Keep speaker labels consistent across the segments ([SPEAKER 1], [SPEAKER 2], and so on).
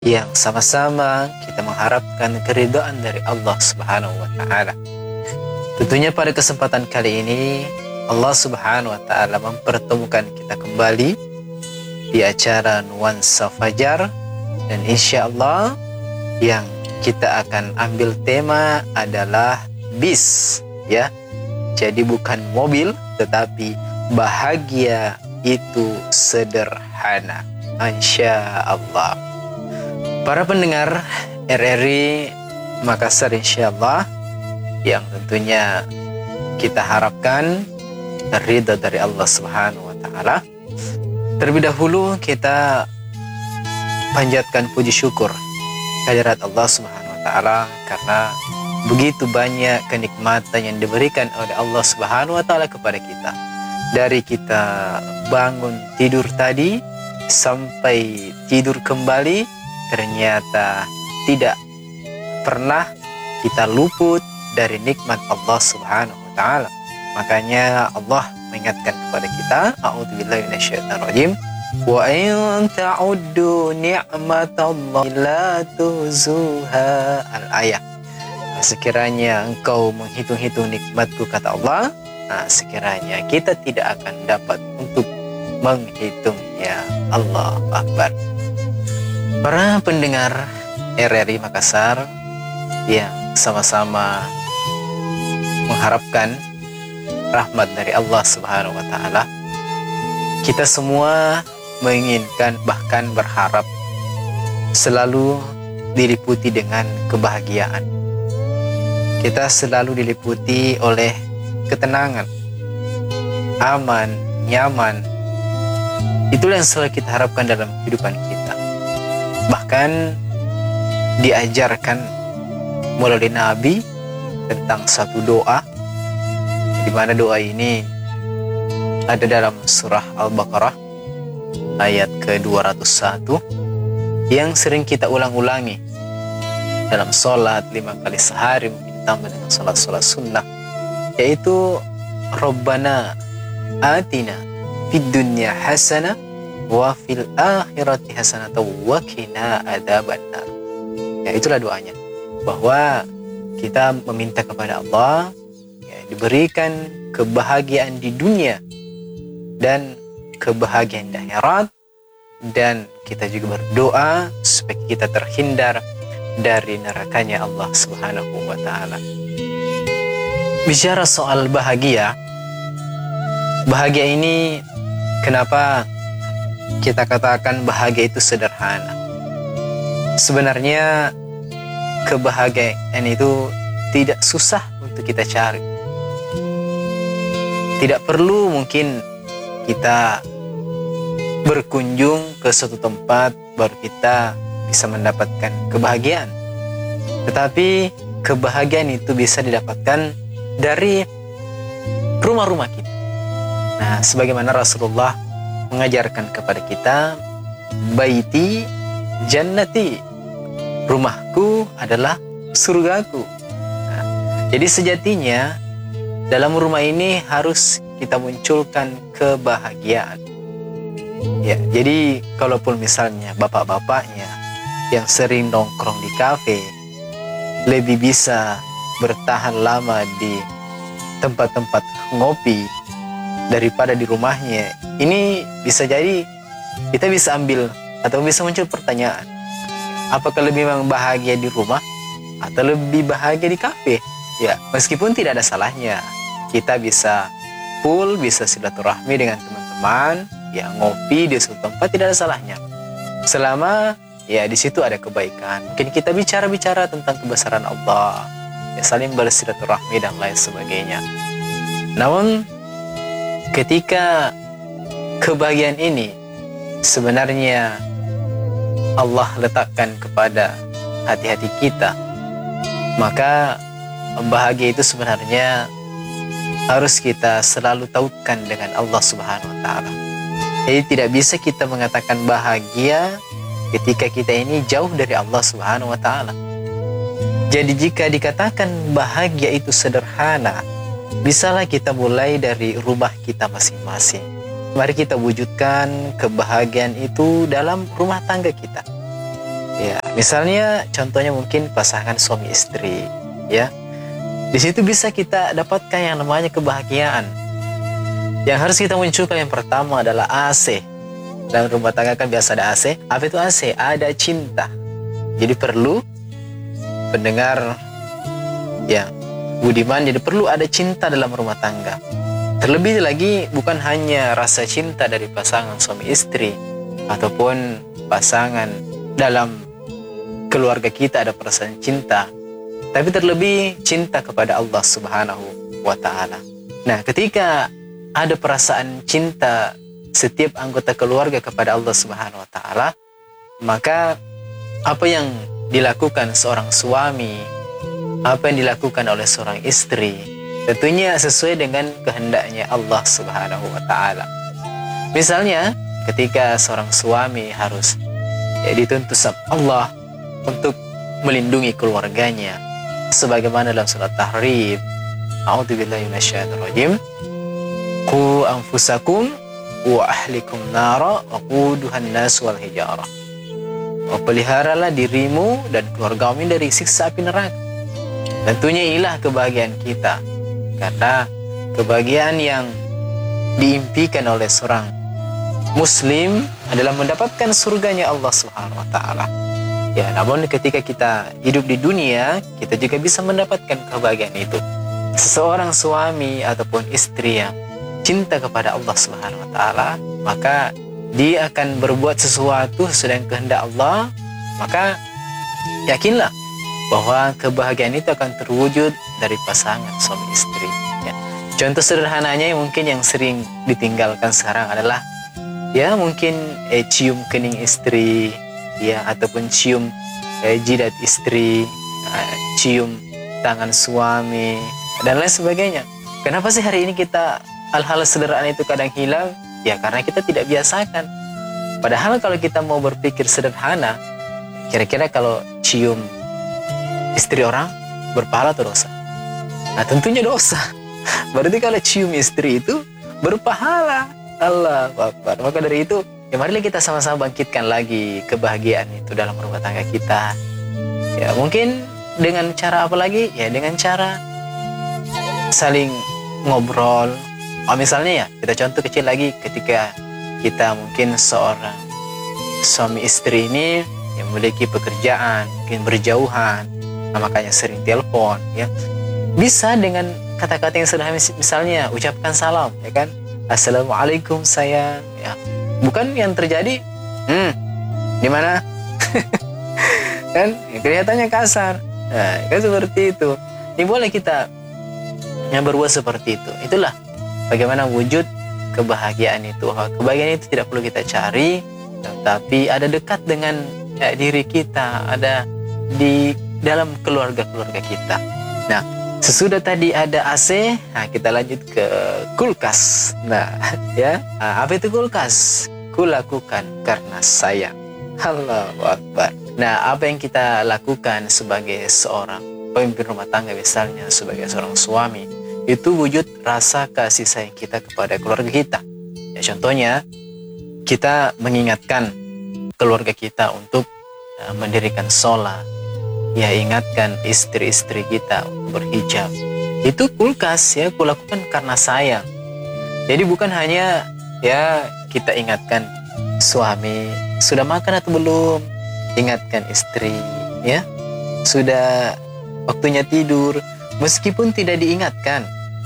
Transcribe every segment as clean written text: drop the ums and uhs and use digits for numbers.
[SPEAKER 1] yang sama-sama kita mengharapkan keridhaan dari Allah Subhanahu wa taala. Tentunya pada kesempatan kali ini Allah Subhanahu wa taala mempertemukan kita kembali di acara Nuansa Fajar, dan insya Allah yang kita akan ambil tema adalah bis, ya. Jadi bukan mobil, tetapi bahagia itu sederhana. Insya Allah. Para pendengar RRI Makassar, insya Allah, yang tentunya kita harapkan ridha dari Allah Subhanahu wa taala. Terlebih dahulu kita panjatkan puji syukur kehadirat Allah Subhanahu wa taala karena begitu banyak kenikmatan yang diberikan oleh Allah Subhanahu wa taala kepada kita. Dari kita bangun tidur tadi sampai tidur kembali, ternyata tidak pernah kita luput dari nikmat Allah Subhanahu wa taala. Makanya Allah mengingatkan kepada kita, a'udzubillahi minasyaitonirrajim, wa in ta'uddu ni'matallahi la tuzuha, al-ayah. Sekiranya engkau menghitung-hitung nikmatku, kata Allah, sekiranya kita tidak akan dapat untuk menghitungnya. Allahu Akbar. Para pendengar RRI Makassar yang sama-sama mengharapkan rahmat dari Allah Subhanahu wa taala, kita semua menginginkan, bahkan berharap selalu diliputi dengan kebahagiaan. Kita selalu diliputi oleh ketenangan, aman, nyaman. Itulah yang selalu kita harapkan dalam kehidupan kita. Bahkan diajarkan melalui Nabi tentang satu doa, di mana doa ini ada dalam surah Al-Baqarah ayat ke-201 yang sering kita ulang-ulangi dalam sholat 5 kali sehari, mungkin tambah dengan sholat-sholat sunnah, yaitu Rabbana atina fid dunya hasanah wa fil akhirati hasanah wa qina adzabannar. Ya, itulah doanya, bahwa kita meminta kepada Allah, ya, diberikan kebahagiaan di dunia dan kebahagiaan di akhirat, dan kita juga berdoa supaya kita terhindar dari nerakanya Allah Subhanahu wa taala. Bicara soal bahagia ini, kenapa kita katakan bahagia itu sederhana? Sebenarnya kebahagiaan itu tidak susah untuk kita cari. Tidak perlu mungkin kita berkunjung ke suatu tempat baru kita bisa mendapatkan kebahagiaan. Tetapi kebahagiaan itu bisa didapatkan dari rumah-rumah kita. Nah, sebagaimana Rasulullah mengajarkan kepada kita, baiti jannati, rumahku adalah surgaku. Nah, jadi sejatinya dalam rumah ini harus kita munculkan kebahagiaan. Ya, jadi kalaupun misalnya bapak-bapaknya yang sering nongkrong di kafe lebih bisa bertahan lama di tempat-tempat ngopi daripada di rumahnya, ini bisa jadi kita bisa ambil atau bisa muncul pertanyaan, apakah lebih memang bahagia di rumah atau lebih bahagia di kafe? Ya, meskipun tidak ada salahnya kita bisa full, bisa silaturahmi dengan teman-teman, ya, ngopi di suatu tempat, tidak ada salahnya selama ya di situ ada kebaikan. Mungkin kita bicara-bicara tentang kebesaran Allah, ya, saling bersilaturahmi dan lain sebagainya. Namun ketika kebahagiaan ini sebenarnya Allah letakkan kepada hati-hati kita, maka bahagia itu sebenarnya harus kita selalu tautkan dengan Allah Subhanahu wa taala. Jadi tidak bisa kita mengatakan bahagia ketika kita ini jauh dari Allah Subhanahu wa taala. Jadi jika dikatakan bahagia itu sederhana, bisalah kita mulai dari rumah kita masing-masing. Mari kita wujudkan kebahagiaan itu dalam rumah tangga kita. Ya, Misalnya contohnya mungkin pasangan suami istri, ya. Di situ bisa kita dapatkan yang namanya kebahagiaan. Yang harus kita munculkan yang pertama adalah AC. Dalam rumah tangga kan biasa ada AC. Apa itu AC? Ada cinta. Jadi perlu pendengar ya budiman, jadi perlu ada cinta dalam rumah tangga. Terlebih lagi bukan hanya rasa cinta dari pasangan suami istri ataupun pasangan dalam keluarga kita ada perasaan cinta, tapi terlebih cinta kepada Allah Subhanahu wa Ta'ala. Nah, ketika ada perasaan cinta setiap anggota keluarga kepada Allah Subhanahu wa Ta'ala, maka apa yang dilakukan seorang suami, apa yang dilakukan oleh seorang istri, tentunya sesuai dengan kehendaknya Allah Subhanahu wa Ta'ala. Misalnya, ketika seorang suami harus dituntut sama Allah untuk melindungi keluarganya, sebagaimana dalam surat Tahrim, a'udzubillahi minasyaitonir rajim, qu anfusakum wa ahlikum nara wa quduhan nas wal hijarah. Peliharalah dirimu dan keluargamu dari siksa api neraka. Tentunya inilah kebahagiaan kita, karena kebahagiaan yang diimpikan oleh seorang muslim adalah mendapatkan surganya Allah Subhanahu wa Ta'ala. Ya, namun ketika kita hidup di dunia, kita juga bisa mendapatkan kebahagiaan itu. Seseorang suami ataupun istri yang cinta kepada Allah Subhanahu wa Ta'ala, maka dia akan berbuat sesuatu sesuai dengan kehendak Allah, maka yakinlah bahwa kebahagiaan itu akan terwujud dari pasangan suami istri. Ya. Contoh sederhananya mungkin yang sering ditinggalkan sekarang adalah ya mungkin cium kening istri, ya, ataupun cium jidat istri, cium tangan suami, dan lain sebagainya. Kenapa sih hari ini kita hal-hal sederhana itu kadang hilang? Ya karena kita tidak biasakan. Padahal kalau kita mau berpikir sederhana, kira-kira kalau cium istri orang berpahala atau dosa? Nah tentunya dosa. Berarti kalau cium istri itu berpahala. Allahu Akbar. Maka dari itu, ya marilah kita sama-sama bangkitkan lagi kebahagiaan itu dalam rumah tangga kita. Ya mungkin dengan cara apa lagi? Ya dengan cara saling ngobrol. Misalnya ya, kita contoh kecil lagi ketika kita mungkin seorang suami istri ini yang memiliki pekerjaan, mungkin berjauhan, makanya sering telepon, ya. Bisa dengan kata-kata yang sederhana, misalnya ucapkan salam, ya kan? Assalamualaikum sayang, ya. Bukan yang terjadi, di mana? Kan kelihatannya kasar. Nah, kan seperti itu. Ini boleh kita yang berbuat seperti itu. Itulah bagaimana wujud kebahagiaan itu. Kebahagiaan itu tidak perlu kita cari, tapi ada dekat dengan diri kita, ada di dalam keluarga-keluarga kita. Nah, sesudah tadi ada AC, nah kita lanjut ke kulkas. Nah, ya, apa itu kulkas? Kulakukan karena sayang. Allahu Akbar. Nah, apa yang kita lakukan sebagai seorang pemimpin rumah tangga, misalnya sebagai seorang suami, itu wujud rasa kasih sayang kita kepada keluarga kita. Ya, contohnya, kita mengingatkan keluarga kita untuk mendirikan sholat. Ya, ingatkan istri-istri kita untuk berhijab. Itu kulkas, ya, kulakukan karena sayang. Jadi bukan hanya ya kita ingatkan suami, sudah makan atau belum? Ingatkan istri, ya, sudah waktunya tidur. Meskipun tidak diingatkan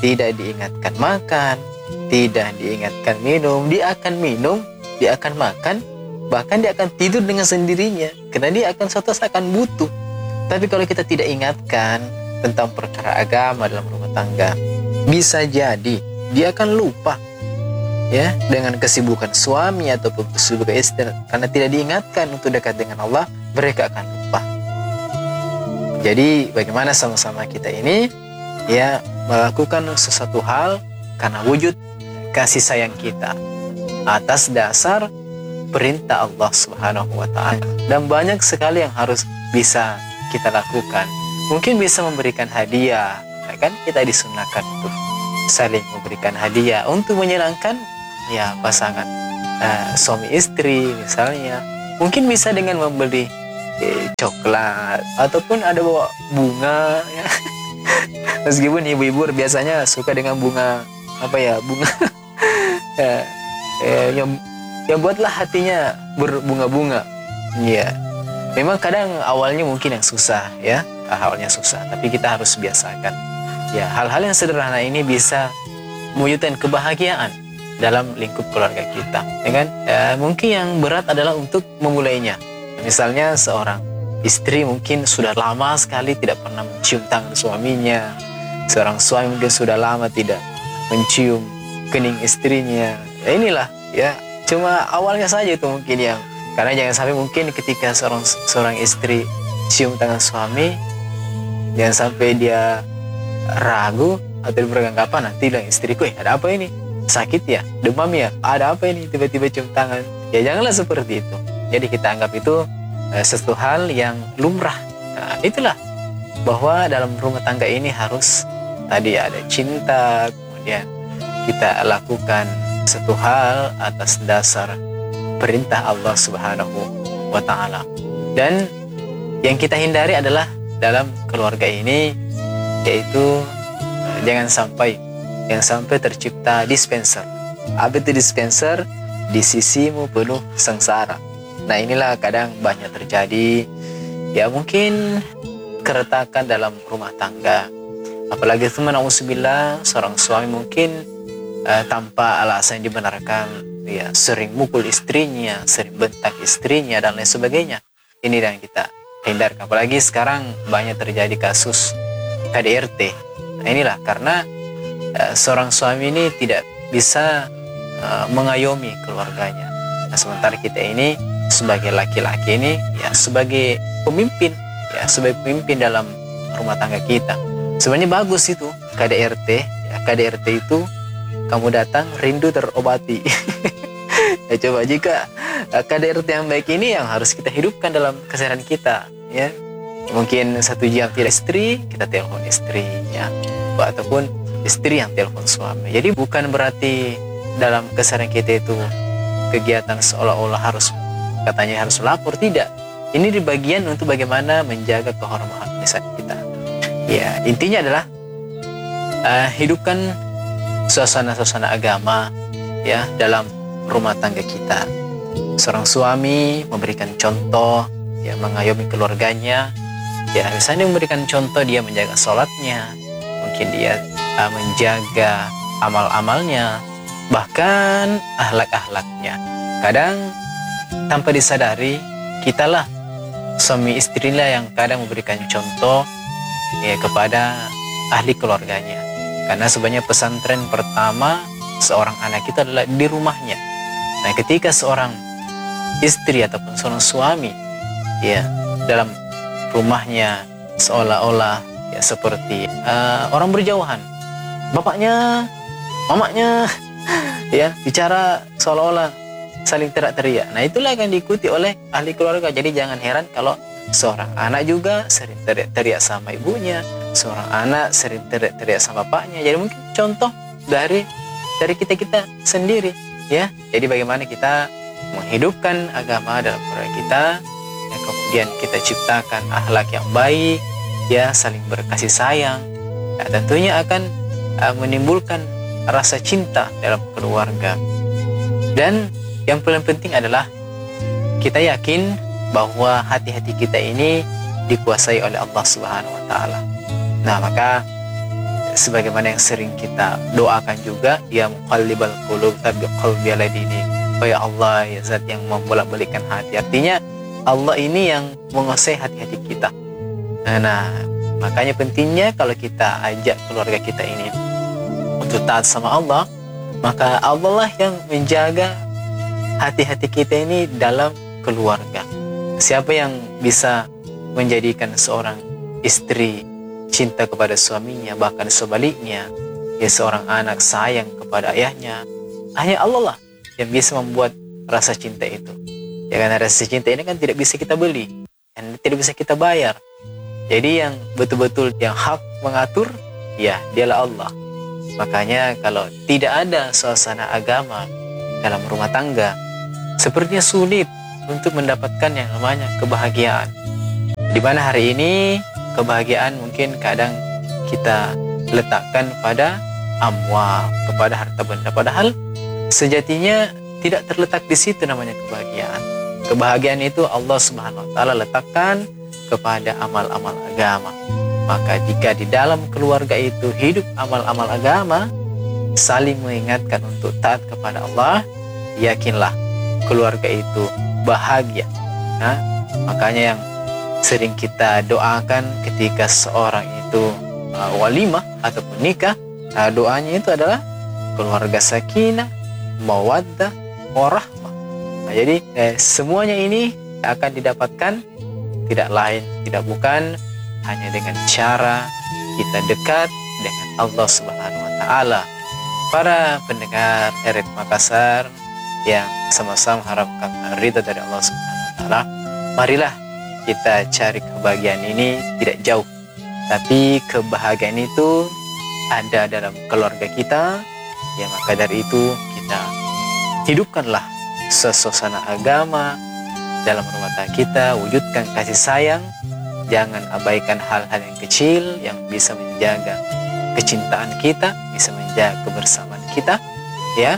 [SPEAKER 1] makan, tidak diingatkan minum, dia akan minum, dia akan makan, bahkan dia akan tidur dengan sendirinya, karena dia akan suatu saat akan butuh. Tapi kalau kita tidak ingatkan tentang perkara agama dalam rumah tangga, bisa jadi dia akan lupa, ya, dengan kesibukan suami ataupun kesibukan istri, karena tidak diingatkan untuk dekat dengan Allah, mereka akan lupa. Jadi bagaimana sama-sama kita ini ya melakukan sesuatu hal karena wujud kasih sayang kita atas dasar perintah Allah Subhanahu wa Ta'ala. Dan banyak sekali yang harus bisa kita lakukan. Mungkin bisa memberikan hadiah, kan kita disunahkan untuk saling memberikan hadiah untuk menyenangkan ya pasangan suami istri misalnya. Mungkin bisa dengan membeli coklat ataupun ada bawa bunga ya. Meskipun ibu-ibu biasanya suka dengan bunga apa ya, bunga ya, yang buatlah hatinya berbunga-bunga. Ya, memang kadang awalnya mungkin yang susah ya, awalnya susah, tapi kita harus biasakan. Ya, hal-hal yang sederhana ini bisa mewujudkan kebahagiaan dalam lingkup keluarga kita, ya kan? Mungkin yang berat adalah untuk memulainya. Misalnya seorang istri mungkin sudah lama sekali tidak pernah mencium tangan suaminya, seorang suami mungkin sudah lama tidak mencium kening istrinya. Ya inilah ya, cuma awalnya saja itu mungkin yang, karena jangan sampai mungkin ketika seorang istri cium tangan suami, jangan sampai dia ragu atau beranggapan nanti bilang istriku, ada apa ini? Sakit ya? Demam ya? Ada apa ini? Tiba-tiba cium tangan. Ya janganlah seperti itu. Jadi kita anggap itu sesuatu hal yang lumrah. Nah, itulah bahwa dalam rumah tangga ini harus tadi ada cinta, kemudian kita lakukan satu hal atas dasar perintah Allah Subhanahu wa Ta'ala. Dan yang kita hindari adalah dalam keluarga ini, yaitu jangan sampai tercipta dispenser. Apa itu dispenser? Di sisimu penuh sengsara. Nah, inilah kadang banyak terjadi. Ya mungkin keretakan dalam rumah tangga. Apalagi itu na'udzubillah, seorang suami mungkin tanpa alasan yang dibenarkan, ya sering mukul istrinya, sering bentak istrinya dan lain sebagainya. Ini yang kita hindarkan. Apalagi sekarang banyak terjadi kasus KDRT. Nah, inilah karena seorang suami ini tidak bisa mengayomi keluarganya. Nah, sementara kita ini sebagai laki-laki ini ya sebagai pemimpin, ya sebagai pemimpin dalam rumah tangga kita. Sebenarnya bagus itu KDRT. Ya, KDRT itu kamu datang rindu terobati. Ya, coba jika KDRT yang baik ini yang harus kita hidupkan dalam keseharian kita, ya. Mungkin 1 jam tidak istri, kita telepon istri, ya. Ataupun istri yang telepon suami. Jadi bukan berarti dalam keseharian kita itu kegiatan seolah-olah harus katanya harus lapor, tidak. Ini di bagian untuk bagaimana menjaga kehormatan lisan kita. Ya, intinya adalah hidupkan suasana-suasana agama ya dalam rumah tangga kita. Seorang suami memberikan contoh, ya mengayomi keluarganya. Ya, misalnya memberikan contoh dia menjaga sholatnya, mungkin dia menjaga amal-amalnya, bahkan akhlak-akhlaknya. Kadang tanpa disadari, kitalah suami istrilah yang kadang memberikan contoh ya kepada ahli keluarganya. Karena sebenarnya pesantren pertama seorang anak itu adalah di rumahnya. Nah, ketika seorang istri ataupun seorang suami ya dalam rumahnya seolah-olah ya seperti orang berjauhan, bapaknya, mamanya ya bicara seolah-olah saling teriak-teriak. Nah, itulah yang diikuti oleh ahli keluarga. Jadi jangan heran kalau seorang anak juga sering teriak-teriak sama ibunya, seorang anak sering teriak-teriak sama bapaknya. Jadi mungkin contoh dari kita sendiri, ya. Jadi bagaimana kita menghidupkan agama dalam keluarga kita, ya, kemudian kita ciptakan akhlak yang baik, ya, saling berkasih sayang. Nah, tentunya akan menimbulkan rasa cinta dalam keluarga. Dan yang paling penting adalah kita yakin bahwa hati-hati kita ini dikuasai oleh Allah Subhanahu wa Ta'ala. Nah, maka sebagaimana yang sering kita doakan juga, ya muqallibal qulub tsabbit qalbi ala dinik. Oh ya Allah, ya zat yang membolak-balikkan hati. Artinya Allah ini yang menguasai hati-hati kita. Nah, makanya pentingnya kalau kita ajak keluarga kita ini untuk taat sama Allah, maka Allah lah yang menjaga hati-hati kita ini dalam keluarga. Siapa yang bisa menjadikan seorang istri cinta kepada suaminya, bahkan sebaliknya, ya seorang anak sayang kepada ayahnya, hanya Allah lah yang bisa membuat rasa cinta itu. Ya, karena rasa cinta ini kan tidak bisa kita beli dan tidak bisa kita bayar. Jadi yang betul-betul yang hak mengatur, ya dialah Allah. Makanya kalau tidak ada suasana agama dalam rumah tangga, sepertinya sulit untuk mendapatkan yang namanya kebahagiaan. Di mana hari ini kebahagiaan mungkin kadang kita letakkan pada amwal, kepada harta benda, padahal sejatinya tidak terletak di situ namanya kebahagiaan. Kebahagiaan itu Allah Subhanahu wa taala letakkan kepada amal-amal agama. Maka jika di dalam keluarga itu hidup amal-amal agama, saling mengingatkan untuk taat kepada Allah, yakinlah keluarga itu bahagia. Nah, makanya yang sering kita doakan ketika seorang itu walimah ataupun nikah, doanya itu adalah keluarga sakinah, mawaddah, warahmah. Nah, jadi semuanya ini akan didapatkan tidak lain, tidak bukan hanya dengan cara kita dekat dengan Allah Subhanahu wa taala. Para pendengar RRI Makassar yang sama-sama harapkan ridha dari Allah Subhanahu wa taala, marilah kita cari kebahagiaan ini tidak jauh, tapi kebahagiaan itu ada dalam keluarga kita. Ya, maka dari itu kita hidupkanlah suasana agama dalam rumah tangga kita, wujudkan kasih sayang, jangan abaikan hal-hal yang kecil yang bisa menjaga kecintaan kita, bisa menjaga kebersamaan kita, ya.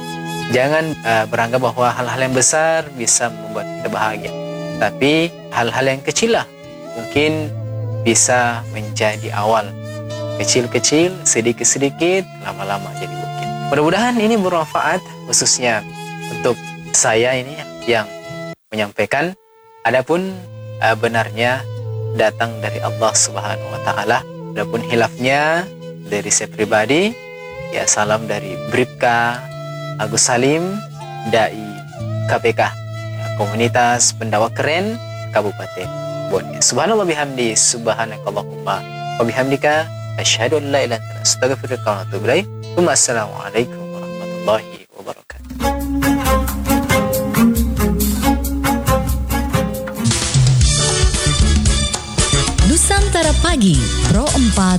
[SPEAKER 1] Jangan beranggap bahwa hal-hal yang besar bisa membuat kita bahagia, tapi hal-hal yang kecil lah mungkin bisa menjadi awal. Kecil-kecil, sedikit-sedikit, lama-lama jadi bukit. Mudah-mudahan ini bermanfaat, khususnya untuk saya ini yang menyampaikan. Adapun benarnya datang dari Allah Subhanahu wa taala. Adapun hilafnya dari saya pribadi, ya salam dari Bribka Agus Salim, dai KPK, ya, Komunitas Pendakwah Keren Kabupaten Bone. Subhanallah bihamdi, subhanakallahumma wa bihamdika, asyhadu an la ilaha illa anta, astaghfiruka wa atubu ilaik. Wassalamualaikum warahmatullahi wabarakatuh.
[SPEAKER 2] Nusantara Pagi, Pro 4